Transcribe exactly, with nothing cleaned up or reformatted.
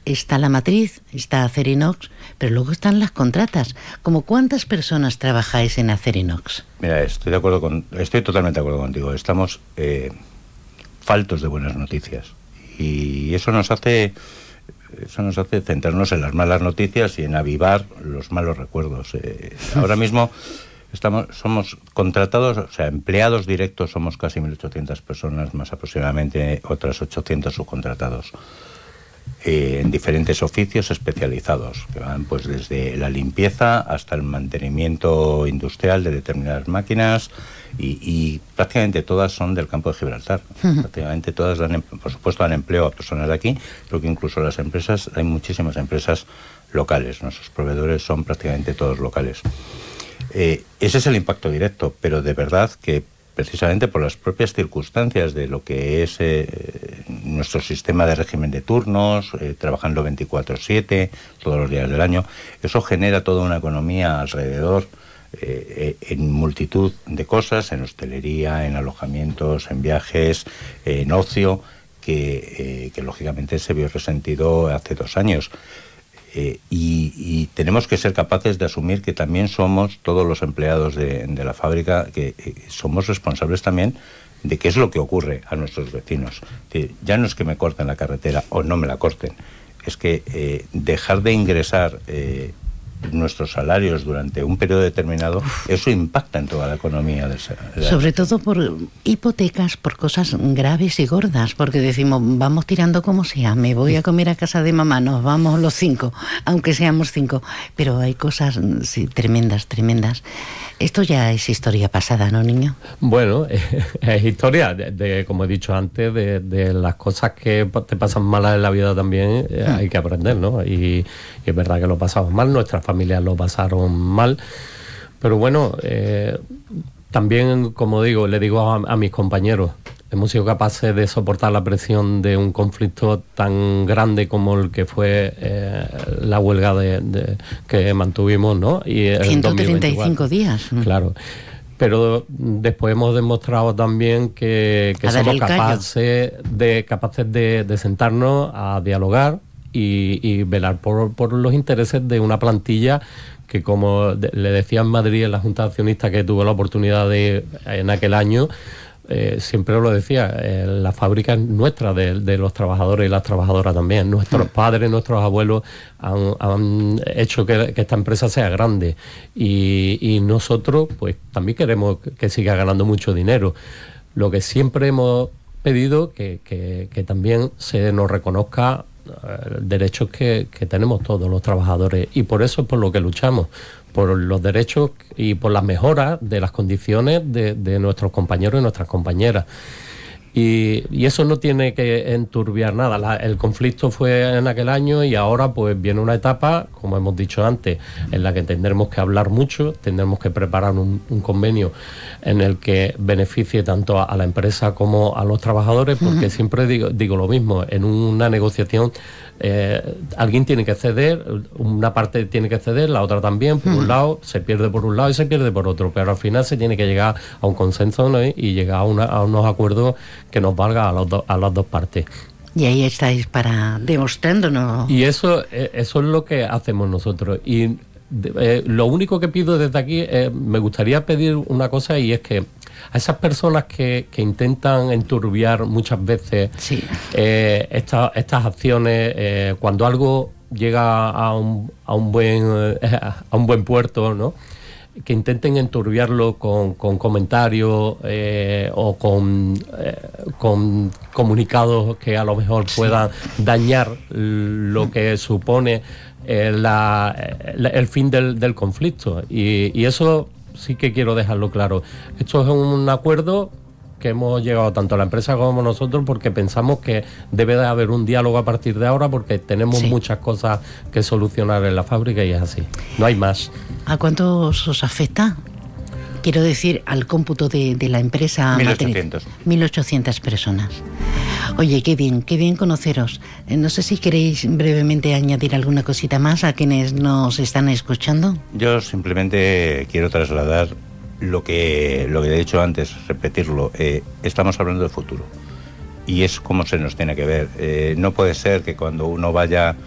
está la matriz, está Acerinox, pero luego están las contratas. ¿Cómo cuántas personas trabajáis en Acerinox? Mira, estoy de acuerdo con, estoy totalmente de acuerdo contigo. Estamos eh, faltos de buenas noticias y eso nos hace, eso nos hace centrarnos en las malas noticias y en avivar los malos recuerdos. Eh, ahora mismo estamos, somos contratados, o sea, empleados directos somos casi mil ochocientas personas, más aproximadamente otras ochocientos subcontratados. Eh, en diferentes oficios especializados, que van pues desde la limpieza hasta el mantenimiento industrial de determinadas máquinas y, y prácticamente todas son del campo de Gibraltar. Uh-huh. Prácticamente todas dan, por supuesto, dan empleo a personas de aquí, pero que incluso las empresas, hay muchísimas empresas locales, nuestros proveedores son prácticamente todos locales. Eh, ese es el impacto directo, pero de verdad que precisamente por las propias circunstancias de lo que es eh, nuestro sistema de régimen de turnos, eh, trabajando veinticuatro siete, todos los días del año, eso genera toda una economía alrededor, eh, eh, en multitud de cosas, en hostelería, en alojamientos, en viajes, eh, en ocio, que, eh, que lógicamente se vio resentido hace dos años. Eh, y, y tenemos que ser capaces de asumir que también somos, todos los empleados de, de la fábrica, que eh, somos responsables también de qué es lo que ocurre a nuestros vecinos. Que ya no es que me corten la carretera o no me la corten, es que eh, dejar de ingresar eh, nuestros salarios durante un periodo determinado, eso impacta en toda la economía del de sobre todo por hipotecas, por cosas graves y gordas, porque decimos, vamos tirando como sea, me voy a comer a casa de mamá, nos vamos los cinco, aunque seamos cinco, pero hay cosas sí, tremendas, tremendas. Esto ya es historia pasada, ¿no, niño? Bueno, es, es historia de, de, como he dicho antes, de, de las cosas que te pasan malas en la vida también, eh, hmm. hay que aprender, ¿no? Y, y es verdad que lo pasamos mal, nuestras familias lo pasaron mal, pero bueno, eh, también, como digo, le digo a, a mis compañeros, hemos sido capaces de soportar la presión de un conflicto tan grande como el que fue eh, la huelga de, de, que mantuvimos, ¿no? Y ciento treinta y cinco días. Claro. Pero después hemos demostrado también que, que somos capaces de, capaces de, de sentarnos a dialogar y, y velar por, por los intereses de una plantilla que, como de, le decía en Madrid en la Junta de Accionistas que tuve la oportunidad de en aquel año, Eh, siempre lo decía, eh, la fábrica es nuestra, de, de los trabajadores y las trabajadoras también. Nuestros padres, nuestros abuelos han, han hecho que, que esta empresa sea grande y, y nosotros pues también queremos que siga ganando mucho dinero. Lo que siempre hemos pedido que, que, que también se nos reconozca eh, derechos que, que tenemos todos los trabajadores, y por eso es por lo que luchamos, por los derechos y por las mejoras de las condiciones de, de nuestros compañeros y nuestras compañeras. Y, y eso no tiene que enturbiar nada. La, el conflicto fue en aquel año y ahora pues viene una etapa, como hemos dicho antes, en la que tendremos que hablar mucho, tendremos que preparar un, un convenio en el que beneficie tanto a, a la empresa como a los trabajadores, porque uh-huh. siempre digo, digo lo mismo, en una negociación eh, alguien tiene que ceder, una parte tiene que ceder, la otra también, por uh-huh. un lado, se pierde por un lado y se pierde por otro, pero al final se tiene que llegar a un consenso, ¿no? Y llegar a, una, a unos acuerdos que nos valga a, los do, a las dos partes. Y ahí estáis para demostrándonos. Y eso, eso es lo que hacemos nosotros. Y eh, lo único que pido desde aquí, eh, me gustaría pedir una cosa, y es que a esas personas que, que intentan enturbiar muchas veces sí. eh, esta, estas acciones, eh, cuando algo llega a un, a un buen eh, a un buen puerto, ¿no?, que intenten enturbiarlo con, con comentarios eh, o con, eh, con comunicados que a lo mejor puedan sí. dañar lo que supone eh, la, el fin del, del conflicto. Y, y eso sí que quiero dejarlo claro. Esto es un acuerdo que hemos llegado tanto la empresa como nosotros, porque pensamos que debe de haber un diálogo a partir de ahora, porque tenemos sí. muchas cosas que solucionar en la fábrica y es así, no hay más. ¿A cuántos os afecta? Quiero decir, al cómputo de, de la empresa. mil ochocientos. mil ochocientas personas. Oye, qué bien, qué bien conoceros. Eh, no sé si queréis brevemente añadir alguna cosita más a quienes nos están escuchando. Yo simplemente quiero trasladar lo que, lo que he dicho antes, repetirlo. Eh, estamos hablando de futuro y es como se nos tiene que ver. Eh, no puede ser que cuando uno vaya